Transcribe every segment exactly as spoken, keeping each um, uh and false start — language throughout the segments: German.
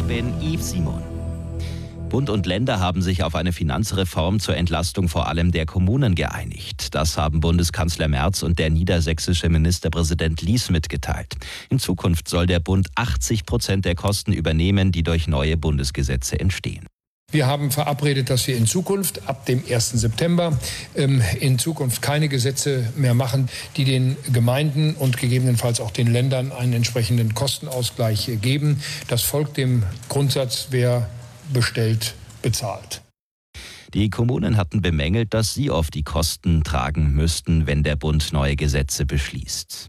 bin Yves Simon. Bund und Länder haben sich auf eine Finanzreform zur Entlastung vor allem der Kommunen geeinigt. Das haben Bundeskanzler Merz und der niedersächsische Ministerpräsident Lies mitgeteilt. In Zukunft soll der Bund achtzig Prozent der Kosten übernehmen, die durch neue Bundesgesetze entstehen. Wir haben verabredet, dass wir in Zukunft ab dem ersten September ähm, in Zukunft keine Gesetze mehr machen, die den Gemeinden und gegebenenfalls auch den Ländern einen entsprechenden Kostenausgleich geben. Das folgt dem Grundsatz, wer bestellt, bezahlt. Die Kommunen hatten bemängelt, dass sie oft die Kosten tragen müssten, wenn der Bund neue Gesetze beschließt.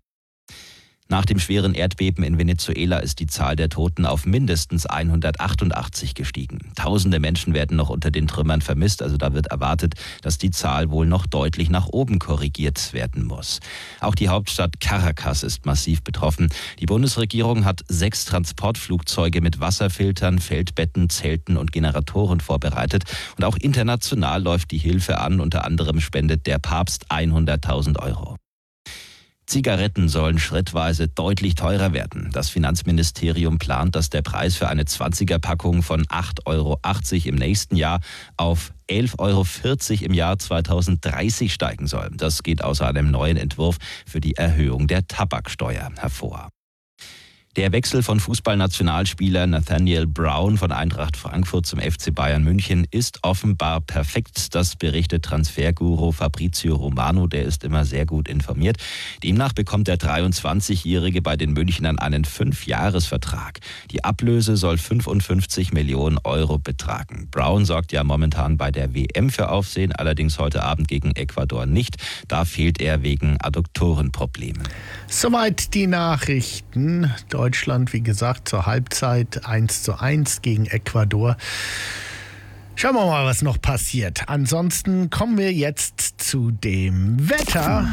Nach dem schweren Erdbeben in Venezuela ist die Zahl der Toten auf mindestens hundertachtundachtzig gestiegen. Tausende Menschen werden noch unter den Trümmern vermisst, also da wird erwartet, dass die Zahl wohl noch deutlich nach oben korrigiert werden muss. Auch die Hauptstadt Caracas ist massiv betroffen. Die Bundesregierung hat sechs Transportflugzeuge mit Wasserfiltern, Feldbetten, Zelten und Generatoren vorbereitet. Und auch international läuft die Hilfe an. Unter anderem spendet der Papst hunderttausend Euro. Zigaretten sollen schrittweise deutlich teurer werden. Das Finanzministerium plant, dass der Preis für eine zwanziger-Packung von acht Euro achtzig im nächsten Jahr auf elf Euro vierzig im Jahr zweitausenddreißig steigen soll. Das geht aus einem neuen Entwurf für die Erhöhung der Tabaksteuer hervor. Der Wechsel von Fußballnationalspieler Nathaniel Brown von Eintracht Frankfurt zum F C Bayern München ist offenbar perfekt. Das berichtet Transferguru Fabrizio Romano, der ist immer sehr gut informiert. Demnach bekommt der dreiundzwanzigjährige bei den Münchnern einen Fünfjahresvertrag. Die Ablöse soll fünfundfünfzig Millionen Euro betragen. Brown sorgt ja momentan bei der W M für Aufsehen, allerdings heute Abend gegen Ecuador nicht. Da fehlt er wegen Adduktorenproblemen. Soweit die Nachrichten. Deutschland, wie gesagt, zur Halbzeit eins zu eins gegen Ecuador. Schauen wir mal, was noch passiert. Ansonsten kommen wir jetzt zu dem Wetter.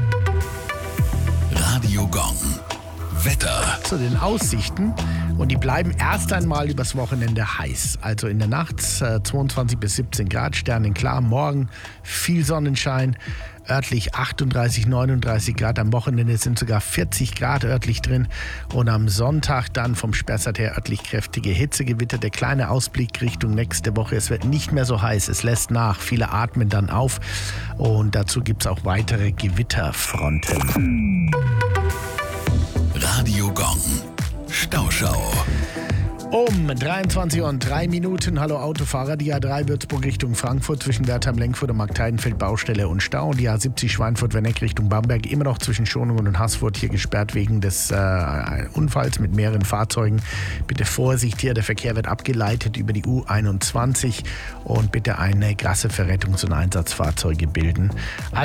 Radio Gong. Wetter. Zu den Aussichten. Und die bleiben erst einmal übers Wochenende heiß. Also in der Nacht äh, zweiundzwanzig bis siebzehn Grad, sternenklar. Morgen viel Sonnenschein. Örtlich achtunddreißig, neununddreißig Grad. Am Wochenende sind sogar vierzig Grad örtlich drin. Und am Sonntag dann vom Spessart her örtlich kräftige Hitzegewitter. Der kleine Ausblick Richtung nächste Woche. Es wird nicht mehr so heiß. Es lässt nach. Viele atmen dann auf. Und dazu gibt es auch weitere Gewitterfronten. Radio Gong. Stauschau. Um dreiundzwanzig Uhr und drei Minuten. Hallo Autofahrer. Die A drei Würzburg Richtung Frankfurt zwischen Wertheim, Lenkfurt und Markteidenfeld Baustelle und Stau. Die A siebzig Schweinfurt-Werneck Richtung Bamberg immer noch zwischen Schonungen und Haßfurt hier gesperrt wegen des äh, Unfalls mit mehreren Fahrzeugen. Bitte Vorsicht hier. Der Verkehr wird abgeleitet über die U einundzwanzig und bitte eine Gasse für Rettungs- und Einsatzfahrzeuge bilden.